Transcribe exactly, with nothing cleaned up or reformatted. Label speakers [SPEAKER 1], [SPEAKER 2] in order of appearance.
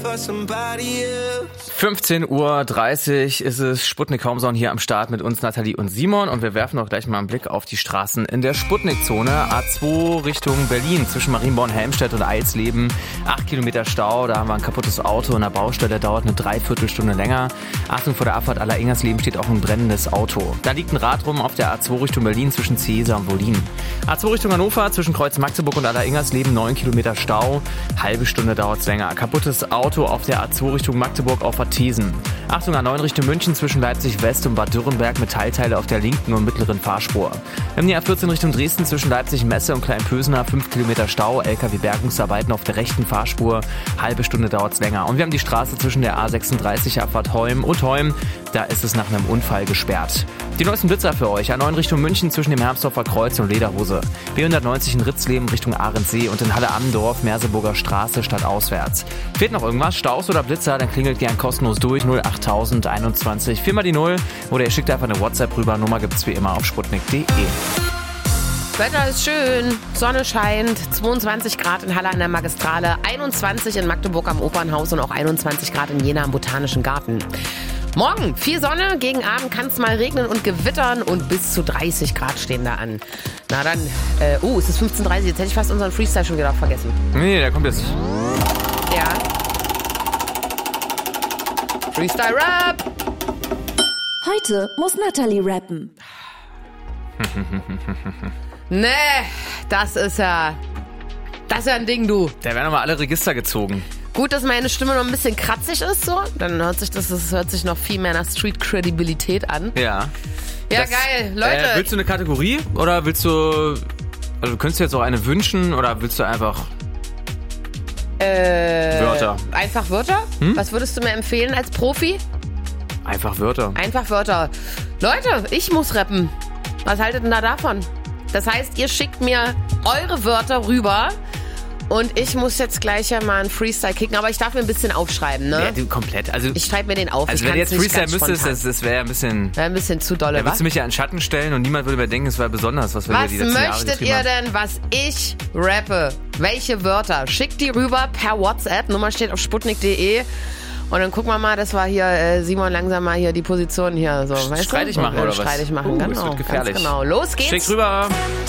[SPEAKER 1] fünfzehn Uhr dreißig ist es, Sputnik Homezone hier am Start mit uns, Nathalie und Simon. Und wir werfen auch gleich mal einen Blick auf die Straßen in der Sputnik-Zone. A zwei Richtung Berlin, zwischen Marienborn, Helmstedt und Eisleben. Acht Kilometer Stau, da haben wir ein kaputtes Auto und der Baustelle dauert eine Dreiviertelstunde länger. Achtung, vor der Abfahrt Aller-Ingersleben steht auch ein brennendes Auto. Da liegt ein Rad rum auf der A zwei Richtung Berlin zwischen Ciesa und Wollin. A zwei Richtung Hannover, zwischen Kreuz Magdeburg und Aller-Ingersleben, neun Kilometer Stau. Halbe Stunde dauert's länger. Kaputtes Auto auf der A zwei Richtung Magdeburg auf Thesen. Achtung, A neun Richtung München zwischen Leipzig West und Bad Dürrenberg mit Teilteile auf der linken und mittleren Fahrspur. Wir haben die A vierzehn Richtung Dresden zwischen Leipzig Messe und Kleinpösener, fünf Kilometer Stau, L K W-Bergungsarbeiten auf der rechten Fahrspur, halbe Stunde dauert's länger. Und wir haben die Straße zwischen der A sechsunddreißig Abfahrt Holm und Holm, da ist es nach einem Unfall gesperrt. Die neuesten Blitzer für euch, A neun Richtung München zwischen dem Hermsdorfer Kreuz und Lederhose, B hundertneunzig in Ritzleben Richtung Ahrensee und in Halle-Ammendorf, Merseburger Straße stadtauswärts. Fehlt noch irgendwas, Staus oder Blitzer, dann klingelt gern kostenlos durch, null achttausend einundzwanzig, vier mal die null, oder ihr schickt einfach eine WhatsApp rüber, Nummer gibt's wie immer auf sputnik punkt de.
[SPEAKER 2] Wetter ist schön, Sonne scheint, zweiundzwanzig Grad in Halle an der Magistrale, einundzwanzig in Magdeburg am Opernhaus und auch einundzwanzig Grad in Jena am Botanischen Garten. Morgen viel Sonne, gegen Abend kann es mal regnen und gewittern und bis zu dreißig Grad stehen da an. Na dann, äh, oh, es ist fünfzehn Uhr dreißig, jetzt hätte ich fast unseren Freestyle schon wieder vergessen.
[SPEAKER 1] Nee, der kommt jetzt.
[SPEAKER 2] Ja. Freestyle Rap!
[SPEAKER 3] Heute muss Nathalie rappen.
[SPEAKER 2] Nee, das ist ja, das ist ja ein Ding, du.
[SPEAKER 1] Da werden aber alle Register gezogen.
[SPEAKER 2] Gut, dass meine Stimme noch ein bisschen kratzig ist, so. Dann hört sich das, das hört sich noch viel mehr nach Street-Credibilität an.
[SPEAKER 1] Ja.
[SPEAKER 2] Ja,
[SPEAKER 1] das,
[SPEAKER 2] geil. Leute.
[SPEAKER 1] Äh, willst du eine Kategorie oder willst du, also könntest du jetzt auch eine wünschen oder willst du einfach
[SPEAKER 2] äh,
[SPEAKER 1] Wörter?
[SPEAKER 2] Einfach Wörter? Hm? Was würdest du mir empfehlen als Profi?
[SPEAKER 1] Einfach Wörter.
[SPEAKER 2] Einfach Wörter. Leute, ich muss rappen. Was haltet denn da davon? Das heißt, ihr schickt mir eure Wörter rüber und ich muss jetzt gleich ja mal einen Freestyle kicken, aber ich darf mir ein bisschen aufschreiben, ne?
[SPEAKER 1] Ja, du, komplett. Also,
[SPEAKER 2] ich schreibe mir den auf.
[SPEAKER 1] Also
[SPEAKER 2] ich
[SPEAKER 1] wenn du jetzt Freestyle müsstest, das, das wäre ein bisschen...
[SPEAKER 2] Wäre ein bisschen zu dolle,
[SPEAKER 1] Da würdest du mich ja in Schatten stellen und niemand würde mehr denken, es war besonders, was wir
[SPEAKER 2] was
[SPEAKER 1] hier die letzten Jahre
[SPEAKER 2] möchtet ihr
[SPEAKER 1] haben.
[SPEAKER 2] denn, was ich rappe? Welche Wörter? Schickt die rüber per WhatsApp. Nummer steht auf sputnik punkt de. Und dann gucken wir mal, dass wir hier, äh, Simon, langsam mal hier die Position hier so, weißt du?
[SPEAKER 1] Streitig machen oder was?
[SPEAKER 2] Streitig machen,
[SPEAKER 1] uh,
[SPEAKER 2] genau.
[SPEAKER 1] Das wird gefährlich.
[SPEAKER 2] Ganz genau. Los geht's.
[SPEAKER 1] Schick rüber.